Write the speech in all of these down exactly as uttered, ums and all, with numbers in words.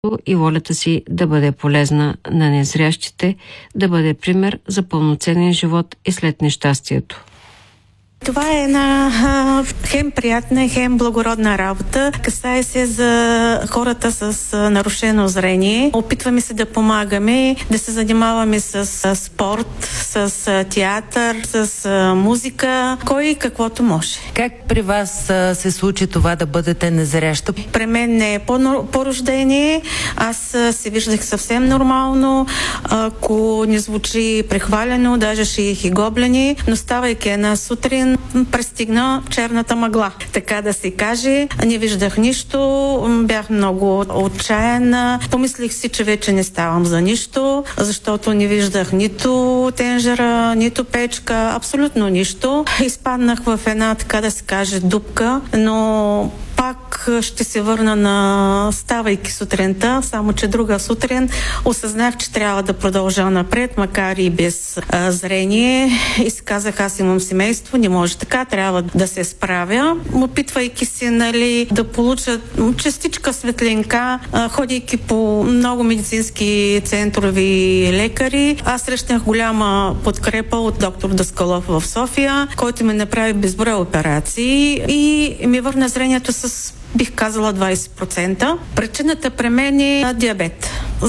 и волята си да бъде полезна на незрящите, да бъде пример за пълноценен живот и след нещастието. Това е една а, хем приятна, хем благородна работа. Касае се за хората с а, нарушено зрение. Опитваме се да помагаме, да се занимаваме с а, спорт, с а, театър, с а, музика, кой каквото може. Как при вас а, се случи това да бъдете незряща? При мен не е по, по рождение. Аз а, се виждах съвсем нормално. Ако не звучи прехвалено, даже шиих и гоблени, но ставайки една сутрин, пристигна черната мъгла. Така да се каже, не виждах нищо, бях много отчаяна. Помислих си, че вече не ставам за нищо, защото не виждах нито тенжера, нито печка, абсолютно нищо. Изпаднах в една, така да се каже, дупка, но пак ще се върна на ставайки сутринта, само че друга сутрин осъзнах, че трябва да продължа напред, макар и без а, зрение. И си казах, аз имам семейство, не може така, трябва да се справя. Опитвайки се, нали, да получа частичка светлинка, а, ходейки по много медицински центрови и лекари, аз срещнах голяма подкрепа от доктор Даскалов в София, който ми направи безброй операции и ми върна зрението с, бих казала, двайсет процента. Причината при мен е диабет.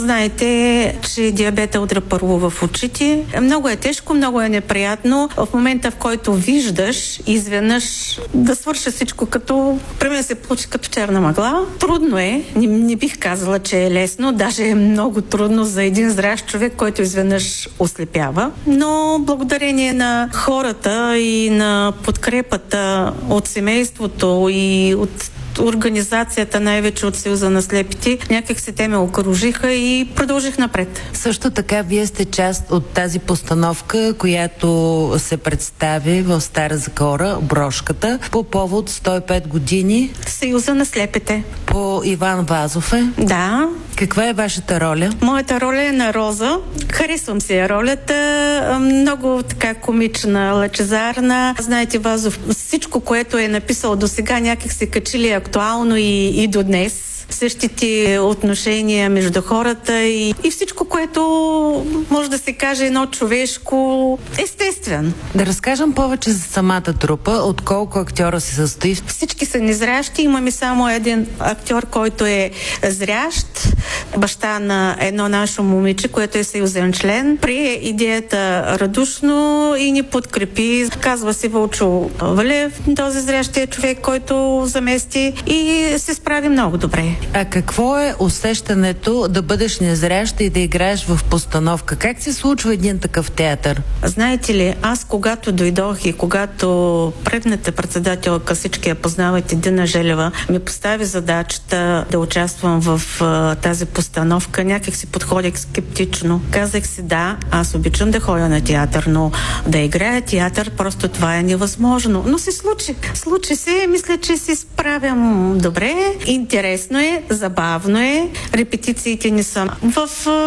Знаете, че диабета удря първо в очите. Много е тежко, много е неприятно. В момента, в който виждаш, изведнъж да свърши всичко, като при мен се получи като черна мъгла. Трудно е. Не, не бих казала, че е лесно. Даже е много трудно за един зрящ човек, който изведнъж ослепява. Но благодарение на хората и на подкрепата от семейството и от организацията, най-вече от Съюза на слепите, някак се те ме окружиха и продължих напред. Също така, вие сте част от тази постановка, която се представи в Стара Загора, Брошката, по повод сто и пет години. Съюза на слепите. По Иван Вазов е? Да. Каква е вашата роля? Моята роля е на Роза. Харесвам се ролята. Много така комична, лъчезарна. Знаете, Вазов, всичко, което е написал до сега, някак се качили актуално и, и до днес. Същите отношения между хората и, и всичко, което може да се каже едно човешко, естествен. Да разкажем повече за самата трупа, от колко актьора се състои. Всички са незрящи, имаме само един актьор, който е зрящ, баща на едно наше момиче, което е съюзен член. Прие идеята радушно и ни подкрепи. Казва се Вълчо Валев, този зрящия човек, който замести и се справи много добре. А какво е усещането да бъдеш незрящ и да играеш в постановка? Как се случва един такъв театър? Знаете ли, аз когато дойдох и когато предната председателка, всички я познавате, Дина Желева, ми постави задачата да участвам в а, тази постановка, някак си подходих скептично. Казах си, да, аз обичам да ходя на театър, но да играя театър, просто това е невъзможно. Но се случи. Случи се, мисля, че се справям добре. Интересно е, забавно е. Репетициите не са в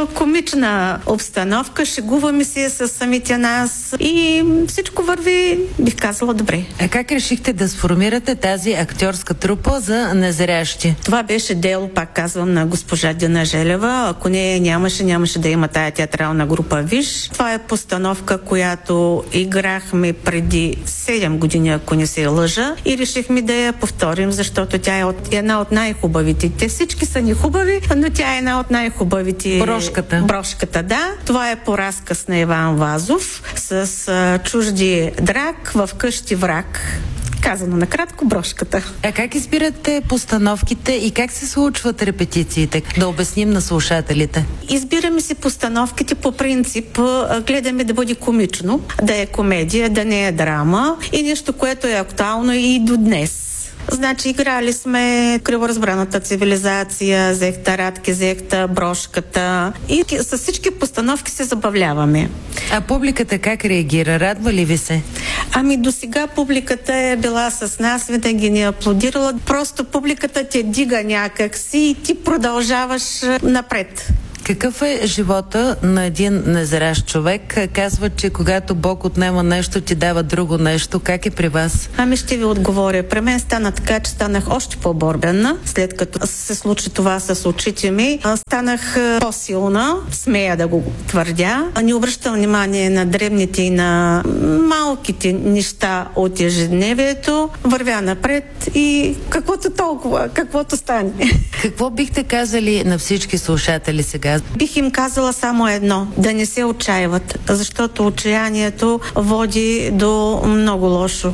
комична обстановка, шегуваме се с самите нас и всичко върви, бих казала, добре. А как решихте да сформирате тази актьорска трупа за незрящи? Това беше дело, пак казвам, на госпожа Дина Желева. Ако не нямаше, нямаше да има тая театрална група Виж. Това е постановка, която играхме преди седем години, ако не се лъжа, и решихме да я повторим, защото тя е от, една от най-хубавите. Те всички са ни хубави, но тя е една от най-хубавите. Брошката. Брошката, да. Това е по разказ на Иван Вазов с а, чужди драк в къщи враг. Казано накратко, Брошката. А как избирате постановките и как се случват репетициите? Да обясним на слушателите. Избираме си постановките по принцип. Гледаме да бъде комично, да е комедия, да не е драма и нещо, което е актуално и до днес. Значи играли сме Криворазбраната цивилизация, зехта Радки, зехта Брошката и с всички постановки се забавляваме. А публиката как реагира? Радва ли ви се? Ами до сега публиката е била с нас, винаги ни аплодирала. Просто публиката те дига някак си и ти продължаваш напред. Какъв е живота на един незрящ човек? Казва, че когато Бог отнема нещо, ти дава друго нещо. Как е при вас? Ами ще ви отговоря. При мен стана така, че станах още по-борбена. След като се случи това с очите ми, станах по-силна, смея да го твърдя. Не обръщам внимание на дребните и на малките неща от ежедневието. Вървя напред и каквото толкова, каквото стане. Какво бихте казали на всички слушатели сега? Бих им казала само едно. Да не се отчаиват, защото отчаянието води до много лошо.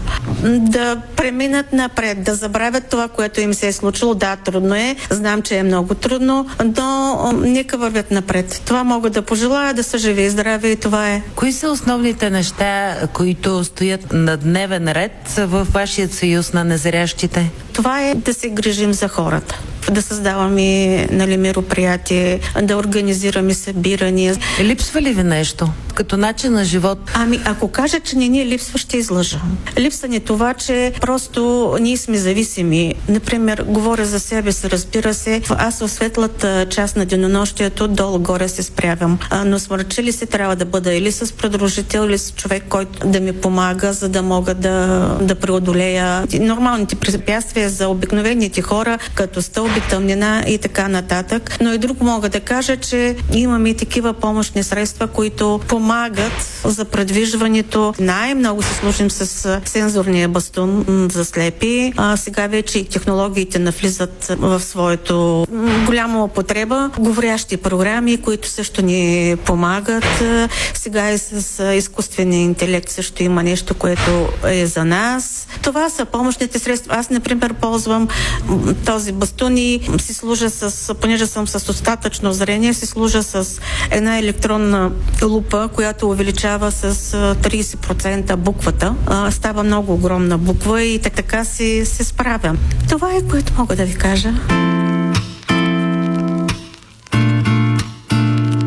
Да преминат напред, да забравят това, което им се е случило. Да, трудно е. Знам, че е много трудно, но нека вървят напред. Това мога да пожелая, да са живи и здрави и това е. Кои са основните неща, които стоят на дневен ред във вашия съюз на незрящите? Това е да се грижим за хората. Да създаваме, нали, мероприятие, да организираме събирания. Липсва ли ви нещо като начин на живот? Ами, ако кажа, че не ни липсва, ще излъжа. Липсва ни това, че просто ние сме зависими. Например, говоря за себе си, разбира се. Аз в светлата част на денонощието долу-горе се справям. А, но смърчили се трябва да бъда или с придружител, или с човек, който да ми помага, за да мога да, да преодолея нормалните препятствия за обикновените хора, като стълби, тъмнина и така нататък. Но и друг мога да кажа, че имаме и такива помощни средства, които помагат за предвижването. Най-много се служим с сензорния бастун за слепи. А сега вече и технологиите навлизат в своето голяма употреба. Говорящи програми, които също ни помагат. Сега и с изкуствения интелект също има нещо, което е за нас. Това са помощните средства. Аз, например, ползвам този бастун и си служа с, понеже съм с достатъчно зрение, си служа с една електронна лупа, която увеличава с трийсет процента буквата. А, става много огромна буква и така си се справям. Това е, което мога да ви кажа.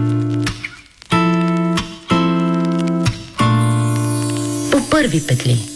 По първи петли.